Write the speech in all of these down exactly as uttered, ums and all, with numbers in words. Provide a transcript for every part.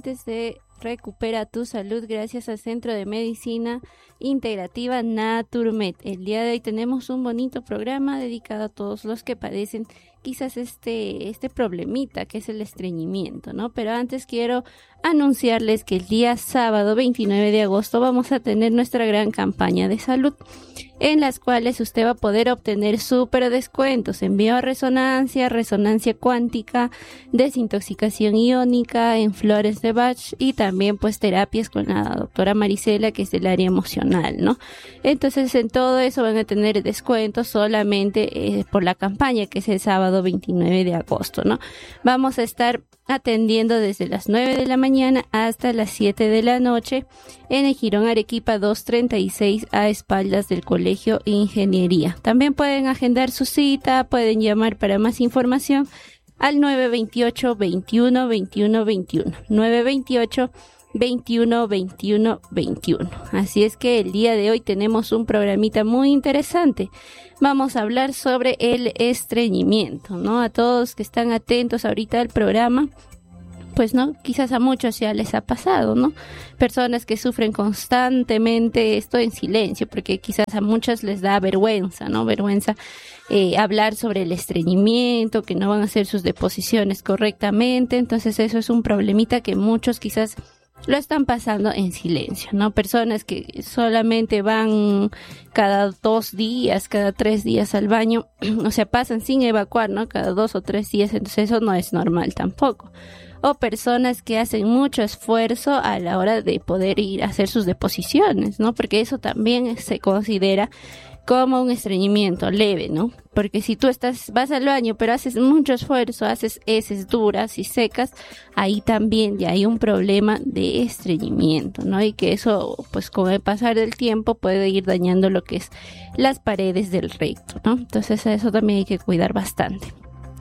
oyentes de Recupera tu Salud gracias al Centro de Medicina Integrativa Naturmed. El día de hoy tenemos un bonito programa dedicado a todos los que padecen quizás este, este problemita que es el estreñimiento, ¿no? Pero antes quiero anunciarles que el día sábado veintinueve de agosto vamos a tener nuestra gran campaña de salud, en las cuales usted va a poder obtener súper descuentos en bioresonancia, resonancia cuántica, desintoxicación iónica, en flores de Bach y también pues terapias con la doctora Marisela, que es del área emocional, ¿no? Entonces en todo eso van a tener descuentos solamente eh, por la campaña, que es el sábado veintinueve de agosto, ¿no? Vamos a estar atendiendo desde las nueve de la mañana hasta las siete de la noche en el Jirón Arequipa doscientos treinta y seis, a espaldas del Colegio Ingeniería. También pueden agendar su cita, pueden llamar para más información al nueve veintiocho, veintiuno, veintiuno, veintiuno, nueve veintiocho, veintiuno, veintiuno, veintiuno. Así es que el día de hoy tenemos un programita muy interesante. Vamos a hablar sobre el estreñimiento, ¿no? A todos que están atentos ahorita al programa, pues no, quizás a muchos ya les ha pasado, ¿no? Personas que sufren constantemente esto en silencio, porque quizás a muchos les da vergüenza, ¿no? Vergüenza eh, hablar sobre el estreñimiento, que no van a hacer sus deposiciones correctamente. Entonces eso es un problemita que muchos quizás lo están pasando en silencio, ¿no? Personas que solamente van cada dos días, cada tres días al baño, o sea, pasan sin evacuar, ¿no? Cada dos o tres días, entonces eso no es normal tampoco. O personas que hacen mucho esfuerzo a la hora de poder ir a hacer sus deposiciones, ¿no? Porque eso también se considera como un estreñimiento leve, ¿no? Porque si tú estás, vas al baño, pero haces mucho esfuerzo, haces heces duras y secas, ahí también ya hay un problema de estreñimiento, ¿no? Y que eso, pues con el pasar del tiempo puede ir dañando lo que es las paredes del recto, ¿no? Entonces a eso también hay que cuidar bastante.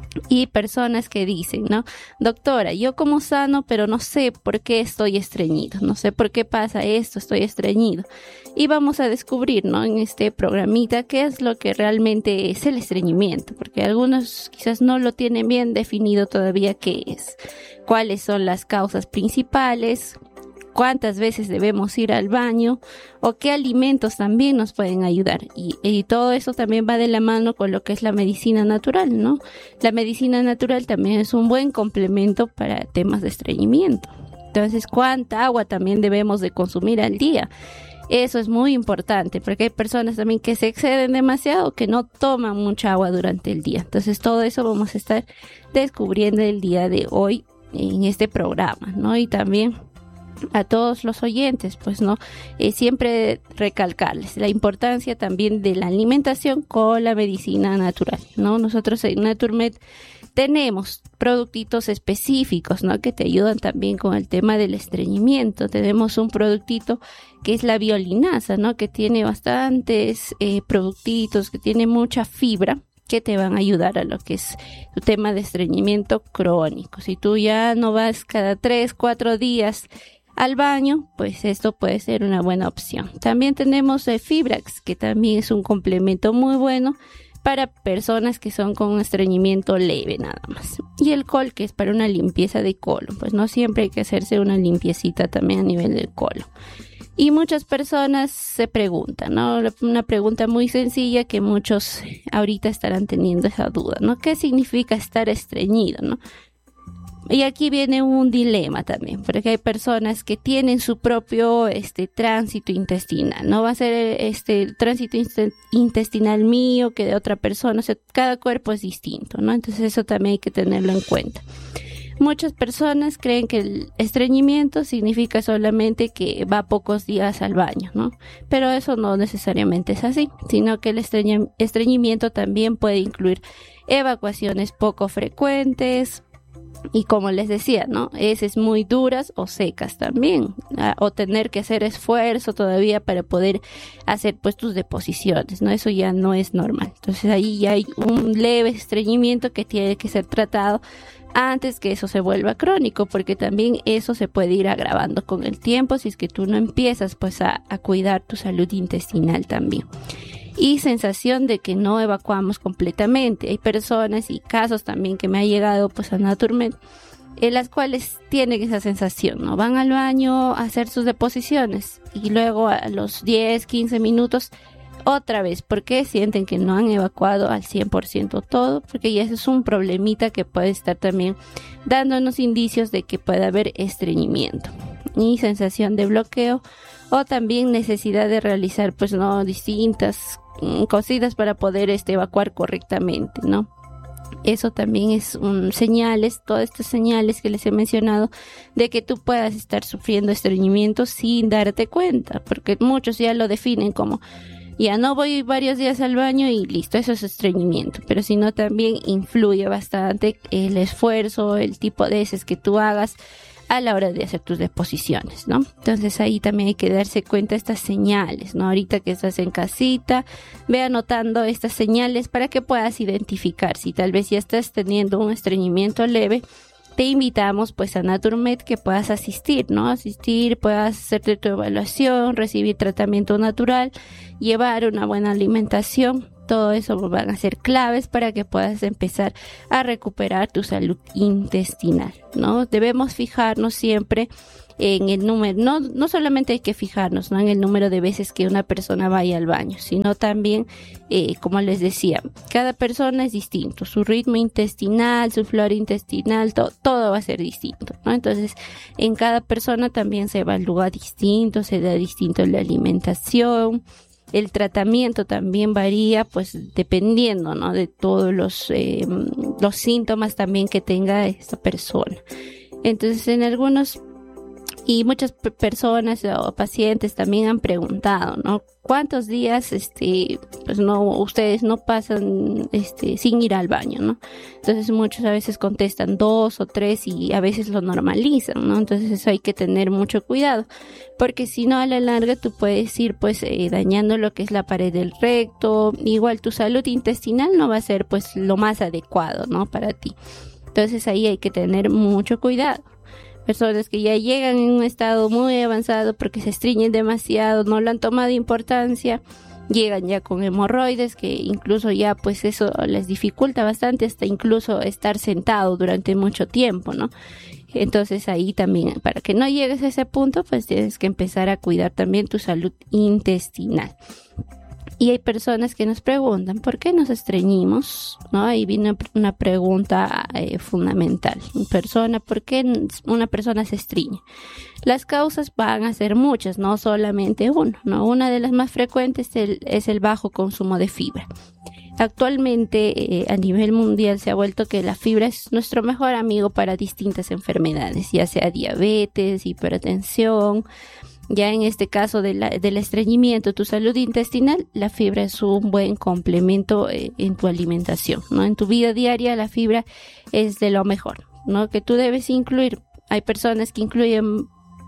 Y personas que dicen, ¿no? Doctora, yo como sano, pero no sé por qué estoy estreñido, no sé por qué pasa esto, estoy estreñido. Y vamos a descubrir, ¿no? En este programita qué es lo que realmente es el estreñimiento, porque algunos quizás no lo tienen bien definido todavía qué es, cuáles son las causas principales, cuántas veces debemos ir al baño o qué alimentos también nos pueden ayudar, y, y todo eso también va de la mano con lo que es la medicina natural, ¿no? La medicina natural también es un buen complemento para temas de estreñimiento. Entonces, cuánta agua también debemos de consumir al día. Eso es muy importante, porque hay personas también que se exceden demasiado, que no toman mucha agua durante el día. Entonces, todo eso vamos a estar descubriendo el día de hoy en este programa, ¿no? Y también a todos los oyentes, pues no, eh, siempre recalcarles la importancia también de la alimentación con la medicina natural, ¿no? Nosotros en Naturmed tenemos productitos específicos, ¿no? Que te ayudan también con el tema del estreñimiento. Tenemos un productito que es la biolinasa, ¿no? Que tiene bastantes eh, productitos, que tiene mucha fibra, que te van a ayudar a lo que es tu tema de estreñimiento crónico. Si tú ya no vas cada tres, cuatro días al baño, pues esto puede ser una buena opción. También tenemos el Fibrax, que también es un complemento muy bueno para personas que son con un estreñimiento leve nada más. Y el Col, que es para una limpieza de colon, pues no siempre hay que hacerse una limpiecita también a nivel del colon. Y muchas personas se preguntan, ¿no? Una pregunta muy sencilla que muchos ahorita estarán teniendo esa duda, ¿no? ¿Qué significa estar estreñido, no? Y aquí viene un dilema también, porque hay personas que tienen su propio este tránsito intestinal. No va a ser este el tránsito intestinal mío que de otra persona, o sea, cada cuerpo es distinto, ¿no? Entonces eso también hay que tenerlo en cuenta. Muchas personas creen que el estreñimiento significa solamente que va pocos días al baño, ¿no? Pero eso no necesariamente es así, sino que el estreñ- estreñimiento también puede incluir evacuaciones poco frecuentes, y como les decía, ¿no? Heces muy duras o secas también, ¿ah? O tener que hacer esfuerzo todavía para poder hacer pues tus deposiciones, ¿no? Eso ya no es normal. Entonces ahí ya hay un leve estreñimiento que tiene que ser tratado antes que eso se vuelva crónico, porque también eso se puede ir agravando con el tiempo si es que tú no empiezas pues a, a cuidar tu salud intestinal también. Y sensación de que no evacuamos completamente. Hay personas y casos también que me ha llegado pues a Naturmed en las cuales tienen esa sensación, ¿no? Van al baño a hacer sus deposiciones y luego a los diez, quince minutos otra vez, porque sienten que no han evacuado al cien por ciento todo, porque ya ese es un problemita que puede estar también dándonos indicios de que puede haber estreñimiento y sensación de bloqueo, o también necesidad de realizar pues no distintas mm, cositas para poder este, evacuar correctamente, ¿no? Eso también es un señales, todas estas señales que les he mencionado, de que tú puedas estar sufriendo estreñimiento sin darte cuenta, porque muchos ya lo definen como ya no voy varios días al baño y listo, eso es estreñimiento, pero si no también influye bastante el esfuerzo, el tipo de heces que tú hagas a la hora de hacer tus deposiciones, ¿no? Entonces ahí también hay que darse cuenta de estas señales, ¿no? Ahorita que estás en casita, ve anotando estas señales para que puedas identificar si tal vez ya estás teniendo un estreñimiento leve. Te invitamos pues a Naturmed que puedas asistir, ¿no? Asistir, puedas hacerte tu evaluación, recibir tratamiento natural, llevar una buena alimentación. Todo eso van a ser claves para que puedas empezar a recuperar tu salud intestinal, ¿no? Debemos fijarnos siempre en el número, no, no solamente hay que fijarnos, ¿no?, en el número de veces que una persona vaya al baño, sino también, eh, como les decía, cada persona es distinto, su ritmo intestinal, su flora intestinal, to, todo va a ser distinto, ¿no? Entonces, en cada persona también se evalúa distinto, se da distinto la alimentación. El tratamiento también varía, pues, dependiendo, ¿no?, de todos los, eh, los síntomas también que tenga esta persona. Entonces, en algunos y muchas p- personas o pacientes también han preguntado, ¿no?, ¿cuántos días, este, pues no, ustedes no pasan, este, sin ir al baño, ¿no? Entonces muchos a veces contestan dos o tres y a veces lo normalizan, ¿no? Entonces eso hay que tener mucho cuidado, porque si no a la larga tú puedes ir, pues, eh, dañando lo que es la pared del recto. Igual tu salud intestinal no va a ser, pues, lo más adecuado, ¿no?, para ti. Entonces ahí hay que tener mucho cuidado. Personas que ya llegan en un estado muy avanzado porque se estreñen demasiado, no le han tomado importancia, llegan ya con hemorroides, que incluso ya pues eso les dificulta bastante hasta incluso estar sentado durante mucho tiempo, ¿no? Entonces ahí también, para que no llegues a ese punto, pues tienes que empezar a cuidar también tu salud intestinal. Y hay personas que nos preguntan, ¿por qué nos estreñimos? ¿No? Ahí viene una pregunta eh, fundamental. Persona, ¿por qué una persona se estreñe? Las causas van a ser muchas, no solamente una, ¿no? Una de las más frecuentes es el, es el bajo consumo de fibra. Actualmente eh, a nivel mundial se ha vuelto que la fibra es nuestro mejor amigo para distintas enfermedades, ya sea diabetes, hipertensión. Ya en este caso de la, del estreñimiento, tu salud intestinal, la fibra es un buen complemento eh, en tu alimentación, ¿no? En tu vida diaria la fibra es de lo mejor, ¿no?, que tú debes incluir. Hay personas que incluyen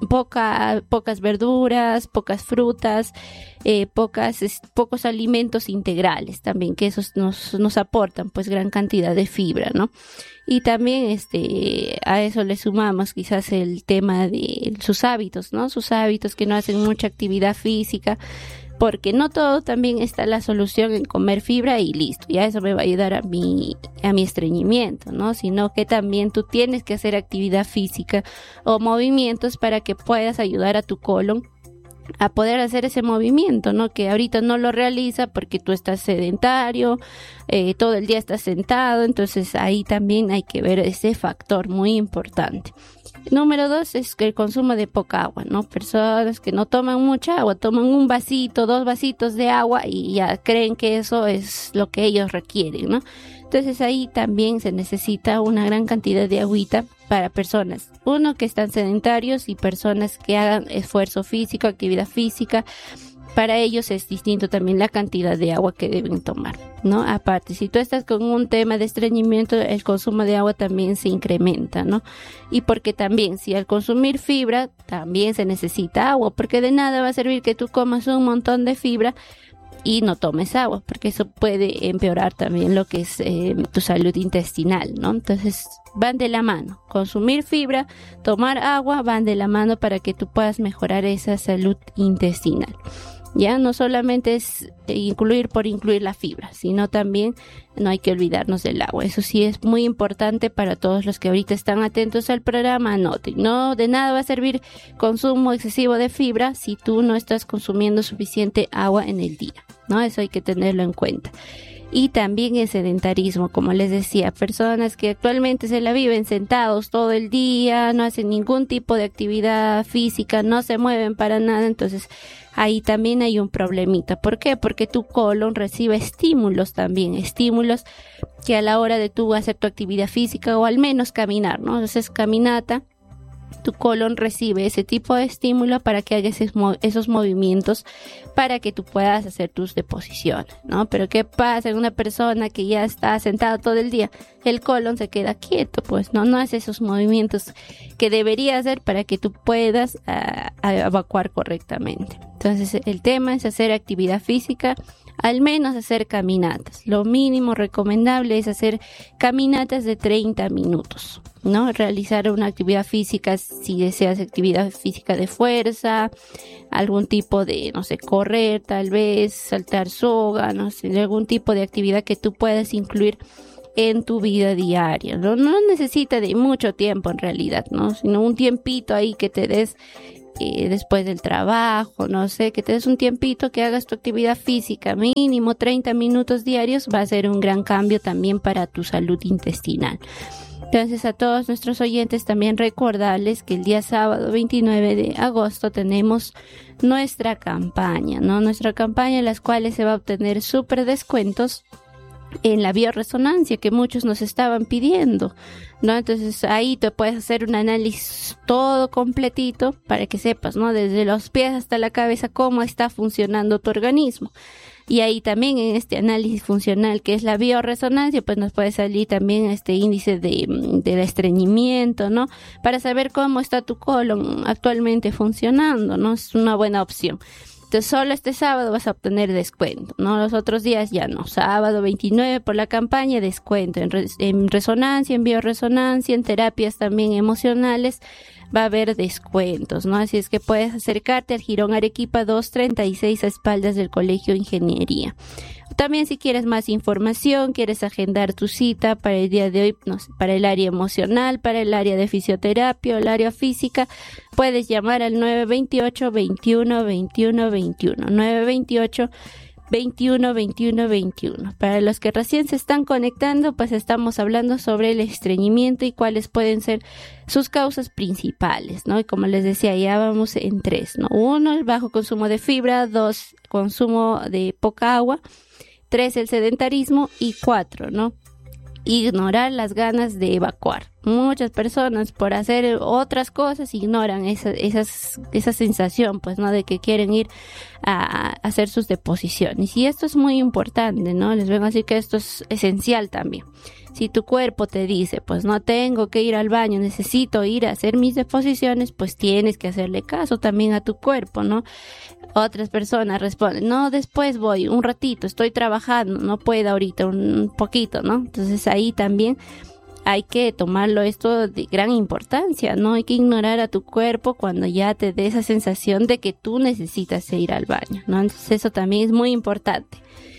poca, pocas verduras, pocas frutas, eh, pocas, es, pocos alimentos integrales también, que esos nos, nos aportan pues gran cantidad de fibra, ¿no? Y también este a eso le sumamos quizás el tema de sus hábitos, ¿no? Sus hábitos que no hacen mucha actividad física, porque no todo también está la solución en comer fibra y listo, ya eso me va a ayudar a mi, a mi estreñimiento, ¿no? Sino que también tú tienes que hacer actividad física o movimientos para que puedas ayudar a tu colon a poder hacer ese movimiento, ¿no? Que ahorita no lo realiza porque tú estás sedentario, eh, todo el día estás sentado, entonces ahí también hay que ver ese factor muy importante. Número dos es que el consumo de poca agua, ¿no? Personas que no toman mucha agua, toman un vasito, dos vasitos de agua y ya creen que eso es lo que ellos requieren, ¿no? Entonces ahí también se necesita una gran cantidad de agüita para personas, uno, que están sedentarios y personas que hagan esfuerzo físico, actividad física. Para ellos es distinto también la cantidad de agua que deben tomar, ¿no? Aparte, si tú estás con un tema de estreñimiento, el consumo de agua también se incrementa, ¿no? Y porque también, si al consumir fibra, también se necesita agua, porque de nada va a servir que tú comas un montón de fibra y no tomes agua, porque eso puede empeorar también lo que es eh, tu salud intestinal, ¿no? Entonces van de la mano, consumir fibra, tomar agua, van de la mano para que tú puedas mejorar esa salud intestinal. Ya no solamente es incluir por incluir la fibra, sino también no hay que olvidarnos del agua. Eso sí es muy importante para todos los que ahorita están atentos al programa. Anoten, no de nada va a servir consumo excesivo de fibra si tú no estás consumiendo suficiente agua en el día, ¿no? Eso hay que tenerlo en cuenta. Y también el sedentarismo, como les decía, personas que actualmente se la viven sentados todo el día, no hacen ningún tipo de actividad física, no se mueven para nada, entonces ahí también hay un problemita. ¿Por qué? Porque tu colon recibe estímulos también, estímulos que a la hora de tú hacer tu actividad física o al menos caminar, ¿no? Entonces caminata, tu colon recibe ese tipo de estímulo para que hagas esos movimientos para que tú puedas hacer tus deposiciones, ¿no? Pero ¿qué pasa en una persona que ya está sentada todo el día? El colon se queda quieto, pues no, no hace esos movimientos que debería hacer para que tú puedas uh, evacuar correctamente. Entonces el tema es hacer actividad física, al menos hacer caminatas. Lo mínimo recomendable es hacer caminatas de treinta minutos, ¿no? Realizar una actividad física, si deseas actividad física de fuerza, algún tipo de, no sé, correr tal vez, saltar soga, no sé, algún tipo de actividad que tú puedas incluir en tu vida diaria, ¿no? No necesita de mucho tiempo en realidad, ¿no? Sino un tiempito ahí que te des eh, después del trabajo, no sé, que te des un tiempito que hagas tu actividad física, mínimo treinta minutos diarios, va a ser un gran cambio también para tu salud intestinal. Entonces a todos nuestros oyentes también recordarles que el día sábado veintinueve de agosto tenemos nuestra campaña, ¿no? Nuestra campaña en las cuales se va a obtener súper descuentos en la bioresonancia que muchos nos estaban pidiendo, ¿no? Entonces ahí te puedes hacer un análisis todo completito para que sepas, ¿no? Desde los pies hasta la cabeza cómo está funcionando tu organismo. Y ahí también en este análisis funcional que es la bioresonancia, pues nos puede salir también este índice de, de estreñimiento, ¿no? Para saber cómo está tu colon actualmente funcionando, ¿no? Es una buena opción. Entonces solo este sábado vas a obtener descuento, ¿no? Los otros días ya no. Sábado veintinueve por la campaña, descuento en, res, en resonancia, en bioresonancia, en terapias también emocionales, va a haber descuentos, ¿no? Así es que puedes acercarte al Jirón Arequipa doscientos treinta y seis a espaldas del Colegio de Ingeniería. También si quieres más información, quieres agendar tu cita para el día de hoy, no sé, para el área emocional, para el área de fisioterapia o el área física, puedes llamar al nueve veintiocho, veintiuno, veintiuno, veintiuno, nueve veintiocho, veintiuno, veintiuno, veintiuno. Para los que recién se están conectando, pues estamos hablando sobre el estreñimiento y cuáles pueden ser sus causas principales, ¿no? Y como les decía, ya vamos en tres, ¿no? Uno, el bajo consumo de fibra, dos, consumo de poca agua, tres, el sedentarismo y cuatro, ¿no? Ignorar las ganas de evacuar. Muchas personas por hacer otras cosas ignoran esa, esas, esa sensación, pues, ¿no? De que quieren ir a, a hacer sus deposiciones. Y esto es muy importante, ¿no? Les vengo a decir que esto es esencial también. Si tu cuerpo te dice, pues no tengo que ir al baño, necesito ir a hacer mis deposiciones, pues tienes que hacerle caso también a tu cuerpo, ¿no? Otras personas responden, no, después voy, un ratito, estoy trabajando, no puedo ahorita, un poquito, ¿no? Entonces ahí también hay que tomarlo esto de gran importancia, no hay que ignorar a tu cuerpo cuando ya te dé esa sensación de que tú necesitas ir al baño, ¿no? Entonces eso también es muy importante.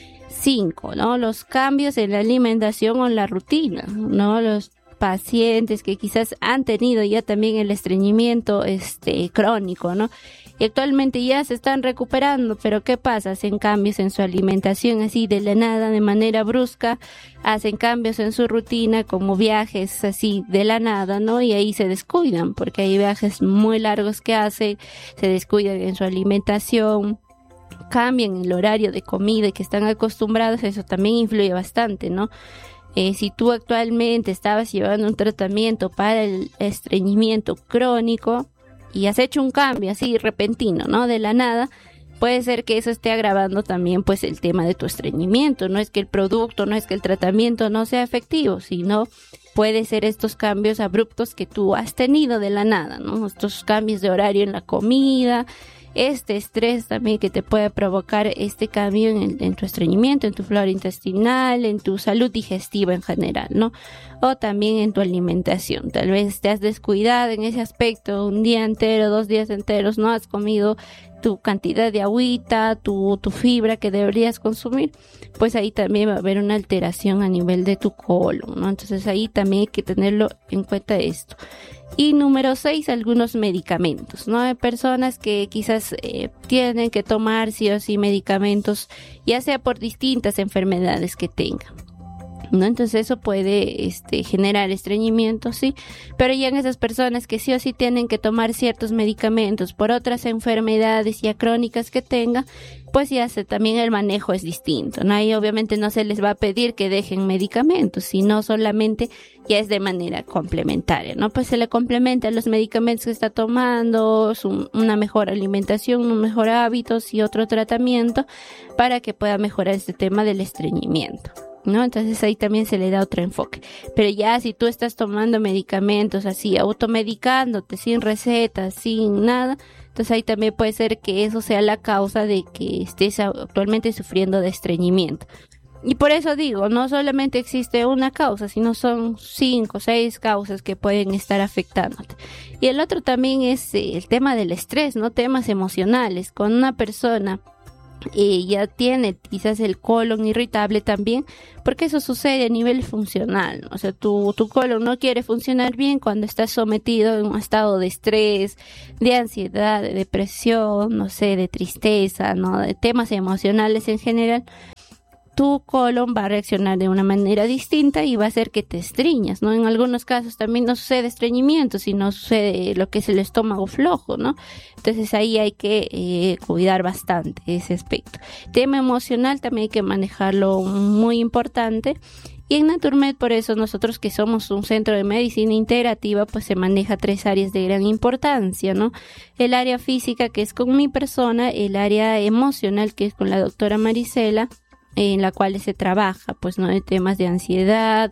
Cinco, ¿no? Los cambios en la alimentación o en la rutina, ¿no? Los pacientes que quizás han tenido ya también el estreñimiento este crónico, ¿no? Y actualmente ya se están recuperando, pero ¿qué pasa? Hacen cambios en su alimentación así de la nada, de manera brusca, hacen cambios en su rutina como viajes así de la nada, ¿no? Y ahí se descuidan porque hay viajes muy largos que hacen, se descuidan en su alimentación, cambian el horario de comida que están acostumbrados, eso también influye bastante, ¿no? Eh, si tú actualmente estabas llevando un tratamiento para el estreñimiento crónico y has hecho un cambio así repentino, ¿no? De la nada, puede ser que eso esté agravando también pues el tema de tu estreñimiento. No es que el producto, no es que el tratamiento no sea efectivo, sino puede ser estos cambios abruptos que tú has tenido de la nada, ¿no? Estos cambios de horario en la comida, este estrés también que te puede provocar este cambio en, el, en tu estreñimiento, en tu flora intestinal, en tu salud digestiva en general, ¿no? O también en tu alimentación. Tal vez te has descuidado en ese aspecto, un día entero, dos días enteros, no has comido tu cantidad de agüita, tu, tu fibra que deberías consumir, pues ahí también va a haber una alteración a nivel de tu colon, ¿no? Entonces ahí también hay que tenerlo en cuenta esto. Y número seis, algunos medicamentos, ¿no? Hay personas que quizás eh, tienen que tomar sí o sí medicamentos, ya sea por distintas enfermedades que tengan, ¿no? Entonces eso puede este, generar estreñimiento, sí, pero ya en esas personas que sí o sí tienen que tomar ciertos medicamentos por otras enfermedades ya crónicas que tengan, pues ya se, también el manejo es distinto, ¿no? Ahí obviamente no se les va a pedir que dejen medicamentos, sino solamente ya es de manera complementaria, ¿no? Pues se le complementa los medicamentos que está tomando, su, una mejor alimentación, unos mejores hábitos y otro tratamiento para que pueda mejorar este tema del estreñimiento, ¿no? Entonces ahí también se le da otro enfoque. Pero ya si tú estás tomando medicamentos así, automedicándote, sin recetas, sin nada, entonces ahí también puede ser que eso sea la causa de que estés actualmente sufriendo de estreñimiento. Y por eso digo, no solamente existe una causa, sino son cinco o seis causas que pueden estar afectándote. Y el otro también es el tema del estrés, ¿no? Temas emocionales. Con una persona y ya tiene quizás el colon irritable también, porque eso sucede a nivel funcional, ¿no? O sea, tu, tu colon no quiere funcionar bien cuando estás sometido en un estado de estrés, de ansiedad, de depresión, no sé, de tristeza, ¿no? De temas emocionales en general. Tu colon va a reaccionar de una manera distinta y va a hacer que te estreñas, ¿no? En algunos casos también no sucede estreñimiento, sino sucede lo que es el estómago flojo, ¿no? Entonces ahí hay que eh, cuidar bastante ese aspecto. Tema emocional también hay que manejarlo muy importante. Y en Naturmed, por eso nosotros que somos un centro de medicina integrativa, pues se maneja tres áreas de gran importancia, ¿no? El área física, que es con mi persona, el área emocional, que es con la doctora Marisela, en la cual se trabaja, pues, ¿no? De temas de ansiedad,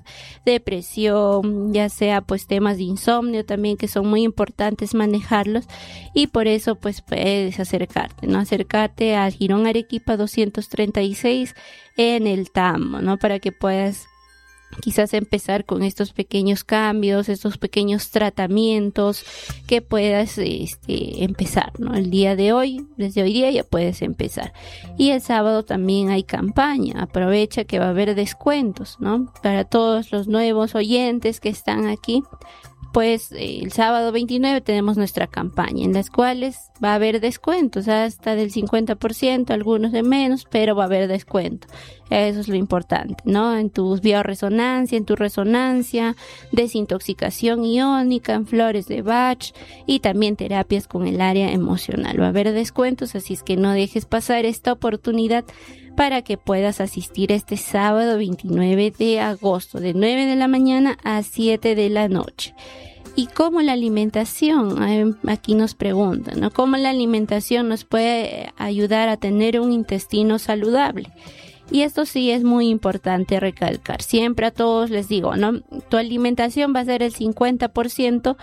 depresión, ya sea, pues, temas de insomnio también, que son muy importantes manejarlos, y por eso, pues, puedes acercarte, ¿no? Acercarte al Girón Arequipa doscientos treinta y seis en el Tambo, ¿no? Para que puedas quizás empezar con estos pequeños cambios, estos pequeños tratamientos que puedas este, empezar, ¿no? El día de hoy, desde hoy día ya puedes empezar. Y el sábado también hay campaña, aprovecha que va a haber descuentos, ¿no? Para todos los nuevos oyentes que están aquí, pues eh, el sábado veintinueve tenemos nuestra campaña en las cuales va a haber descuentos hasta del cincuenta por ciento, algunos de menos, pero va a haber descuento. Eso es lo importante, ¿no? En tu bioresonancia, en tu resonancia, desintoxicación iónica, en flores de Bach y también terapias con el área emocional. Va a haber descuentos, así es que no dejes pasar esta oportunidad para que puedas asistir este sábado veintinueve de agosto, de nueve de la mañana a siete de la noche. ¿Y cómo la alimentación? Aquí nos preguntan, ¿no? ¿Cómo la alimentación nos puede ayudar a tener un intestino saludable? Y esto sí es muy importante recalcar. Siempre a todos les digo, ¿no? Tu alimentación va a ser el cincuenta por ciento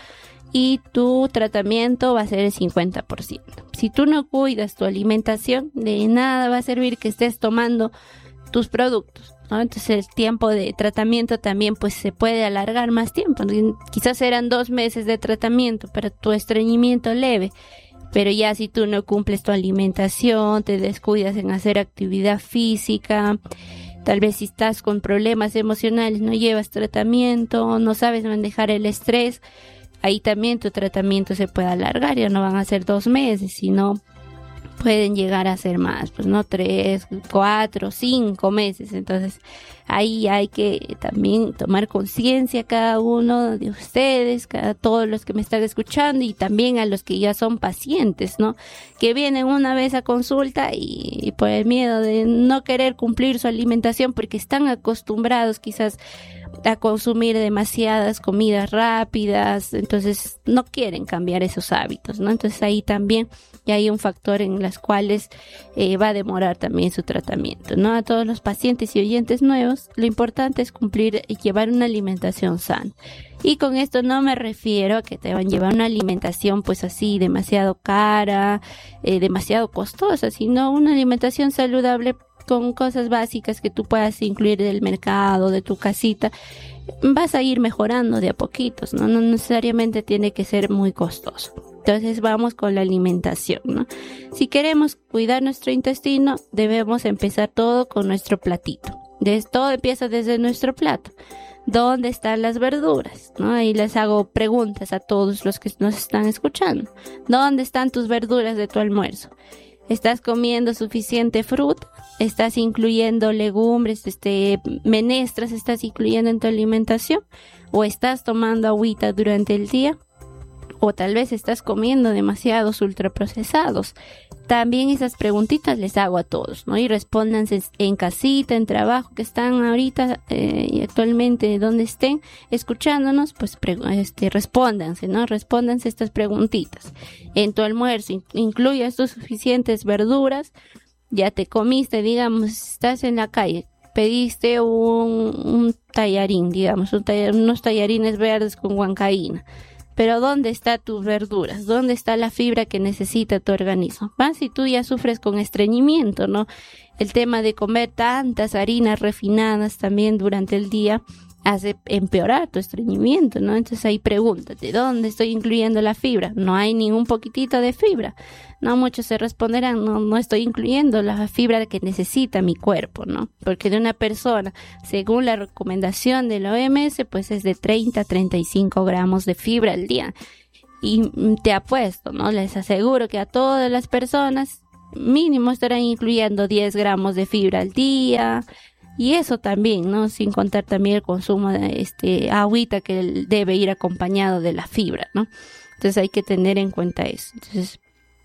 y tu tratamiento va a ser el cincuenta por ciento. Si tú no cuidas tu alimentación, de nada va a servir que estés tomando tus productos, ¿no? Entonces el tiempo de tratamiento también pues se puede alargar más tiempo. Quizás eran dos meses de tratamiento para tu estreñimiento leve, pero ya si tú no cumples tu alimentación, te descuidas en hacer actividad física, tal vez si estás con problemas emocionales, no llevas tratamiento, no sabes manejar el estrés, ahí también tu tratamiento se puede alargar, ya no van a ser dos meses, sino pueden llegar a ser más, pues no, tres, cuatro, cinco meses. Entonces ahí hay que también tomar conciencia cada uno de ustedes, cada todos los que me están escuchando y también a los que ya son pacientes, ¿no? Que vienen una vez a consulta y, y por el miedo de no querer cumplir su alimentación porque están acostumbrados quizás a consumir demasiadas comidas rápidas, entonces no quieren cambiar esos hábitos, ¿no? Entonces ahí también ya hay un factor en los cuales eh, va a demorar también su tratamiento, ¿no? A todos los pacientes y oyentes nuevos, lo importante es cumplir y llevar una alimentación sana. Y con esto no me refiero a que te van a llevar una alimentación pues así demasiado cara, eh, demasiado costosa, sino una alimentación saludable con cosas básicas que tú puedas incluir del mercado, de tu casita. Vas a ir mejorando de a poquitos, ¿no? No necesariamente tiene que ser muy costoso. Entonces vamos con la alimentación, ¿no? Si queremos cuidar nuestro intestino, debemos empezar todo con nuestro platito. Desde, todo empieza desde nuestro plato. ¿Dónde están las verduras? ¿No? Ahí les hago preguntas a todos los que nos están escuchando. ¿Dónde están tus verduras de tu almuerzo? ¿Estás comiendo suficiente fruta? ¿Estás incluyendo legumbres, este, menestras, estás incluyendo en tu alimentación? ¿O estás tomando agüita durante el día? O tal vez estás comiendo demasiados ultraprocesados. También esas preguntitas les hago a todos, ¿no? Y respóndanse en casita, en trabajo, que están ahorita eh, y actualmente donde estén escuchándonos, pues pre este, respóndanse, ¿no? Respóndanse estas preguntitas. En tu almuerzo, in incluyas tus suficientes verduras. Ya te comiste, digamos, estás en la calle, pediste un, un tallarín, digamos, un tallar, unos tallarines verdes con huancaína. Pero ¿dónde están tus verduras? ¿Dónde está la fibra que necesita tu organismo? Más si tú ya sufres con estreñimiento, ¿no? El tema de comer tantas harinas refinadas también durante el día hace empeorar tu estreñimiento, ¿no? Entonces ahí pregúntate, ¿dónde estoy incluyendo la fibra? No hay ni un poquitito de fibra. No, muchos se responderán, no, no estoy incluyendo la fibra que necesita mi cuerpo, ¿no? Porque de una persona, según la recomendación de la O M S, pues es de treinta a treinta y cinco gramos de fibra al día. Y te apuesto, ¿no? Les aseguro que a todas las personas mínimo estarán incluyendo diez gramos de fibra al día. Y eso también, ¿no? Sin contar también el consumo de este agüita que debe ir acompañado de la fibra, ¿no? Entonces hay que tener en cuenta eso. Entonces,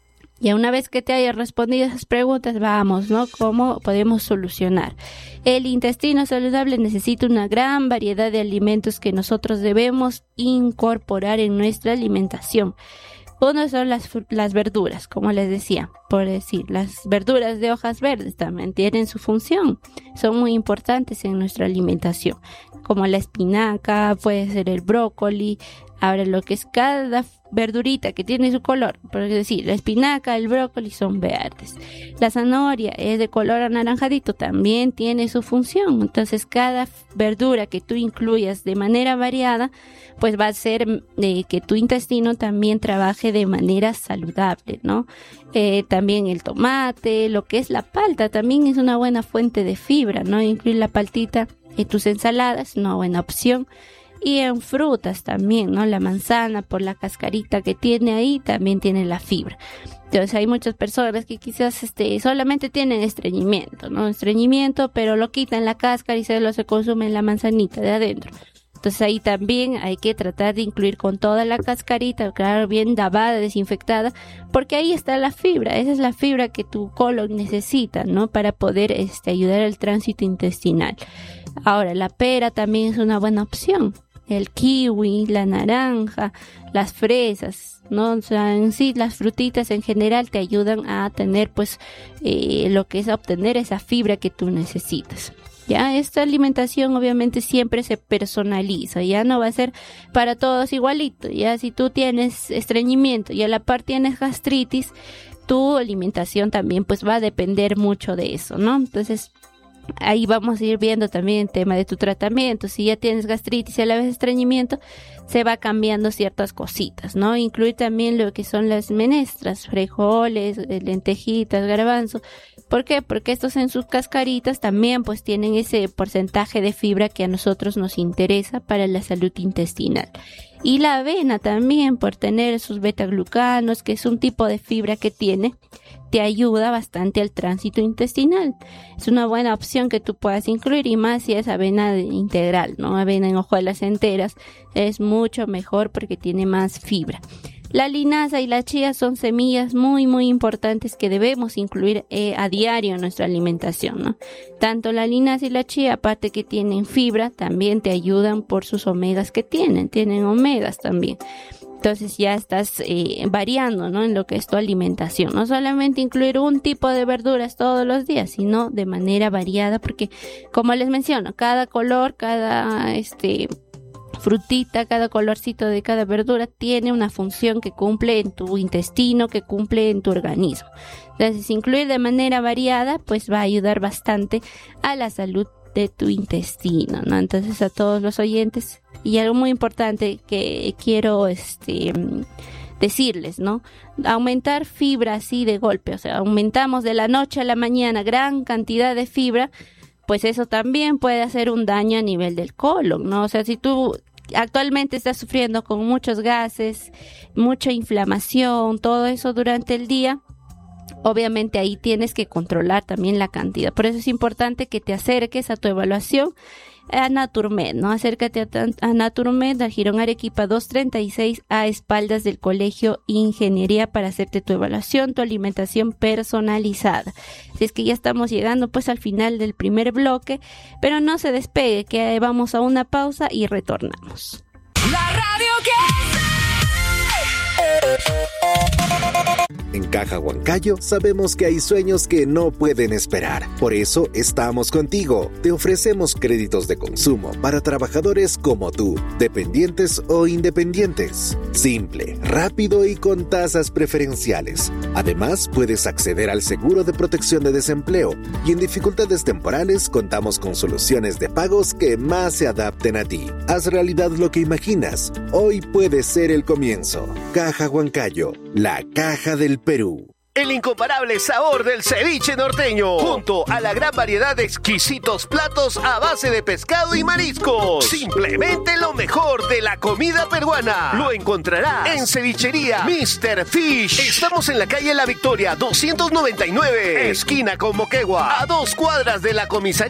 ya una vez que te hayas respondido esas preguntas, vamos, ¿no? ¿Cómo podemos solucionar? El intestino saludable necesita una gran variedad de alimentos que nosotros debemos incorporar en nuestra alimentación. Uno son las, las verduras, como les decía, por decir, las verduras de hojas verdes también tienen su función, son muy importantes en nuestra alimentación, como la espinaca, puede ser el brócoli. Ahora lo que es cada verdurita que tiene su color, por decir, la espinaca, el brócoli son verdes. La zanahoria es de color anaranjadito, también tiene su función. Entonces cada verdura que tú incluyas de manera variada, pues va a hacer eh, que tu intestino también trabaje de manera saludable, ¿no? Eh, también el tomate, lo que es la palta, también es una buena fuente de fibra, ¿no? Incluir la paltita en tus ensaladas es una buena opción. Y en frutas también, ¿no? La manzana, por la cascarita que tiene ahí, también tiene la fibra. Entonces hay muchas personas que quizás este, solamente tienen estreñimiento, ¿no? Estreñimiento, pero lo quitan la cáscara y se lo se consumen la manzanita de adentro. Entonces ahí también hay que tratar de incluir con toda la cascarita, claro, bien lavada, desinfectada, porque ahí está la fibra. Esa es la fibra que tu colon necesita, ¿no? Para poder este, ayudar al tránsito intestinal. Ahora, la pera también es una buena opción. El kiwi, la naranja, las fresas, ¿no? O sea, en sí las frutitas en general te ayudan a tener pues eh, lo que es a obtener esa fibra que tú necesitas. Ya, esta alimentación obviamente siempre se personaliza, ya no va a ser para todos igualito. Ya si tú tienes estreñimiento y a la par tienes gastritis, tu alimentación también pues va a depender mucho de eso, ¿no? Entonces ahí vamos a ir viendo también el tema de tu tratamiento. Si ya tienes gastritis y a la vez estreñimiento, se va cambiando ciertas cositas, ¿no? Incluir también lo que son las menestras, frijoles, lentejitas, garbanzo. ¿Por qué? Porque estos en sus cascaritas también pues tienen ese porcentaje de fibra que a nosotros nos interesa para la salud intestinal. Y la avena también, por tener sus betaglucanos, que es un tipo de fibra que tiene, te ayuda bastante al tránsito intestinal. Es una buena opción que tú puedas incluir, y más si es avena integral, ¿no? Avena en hojuelas enteras es mucho mejor porque tiene más fibra. La linaza y la chía son semillas muy muy importantes que debemos incluir eh, a diario en nuestra alimentación, ¿no? Tanto la linaza y la chía, aparte que tienen fibra, también te ayudan por sus omegas que tienen, tienen omegas también. Entonces ya estás eh, variando, ¿no?, en lo que es tu alimentación. No solamente incluir un tipo de verduras todos los días, sino de manera variada, porque como les menciono, cada color, cada este frutita, cada colorcito de cada verdura tiene una función que cumple en tu intestino, que cumple en tu organismo. Entonces, incluir de manera variada, pues va a ayudar bastante a la salud de tu intestino, ¿no? Entonces, a todos los oyentes, y algo muy importante que quiero este decirles, ¿no? Aumentar fibra así de golpe, o sea, aumentamos de la noche a la mañana gran cantidad de fibra, pues eso también puede hacer un daño a nivel del colon, ¿no? O sea, si tú actualmente estás sufriendo con muchos gases, mucha inflamación, todo eso durante el día, obviamente ahí tienes que controlar también la cantidad. Por eso es importante que te acerques a tu evaluación a Naturmed, ¿no? Acércate a, a Naturmed, al Jirón Arequipa doscientos treinta y seis, a espaldas del Colegio Ingeniería, para hacerte tu evaluación, tu alimentación personalizada. Así es que ya estamos llegando pues al final del primer bloque, pero no se despegue, que vamos a una pausa y retornamos. La radio que... En Caja Huancayo sabemos que hay sueños que no pueden esperar. Por eso estamos contigo. Te ofrecemos créditos de consumo para trabajadores como tú, dependientes o independientes. Simple, rápido y con tasas preferenciales. Además, puedes acceder al seguro de protección de desempleo y en dificultades temporales contamos con soluciones de pagos que más se adapten a ti. Haz realidad lo que imaginas. Hoy puede ser el comienzo. Caja Huancayo, la caja del Perú. El incomparable sabor del ceviche norteño, junto a la gran variedad de exquisitos platos a base de pescado y mariscos. Simplemente lo mejor de la comida peruana. Lo encontrarás en Cevichería mister Fish. Estamos en la calle La Victoria doscientos noventa y nueve, esquina con Moquegua, a dos cuadras de la comisaría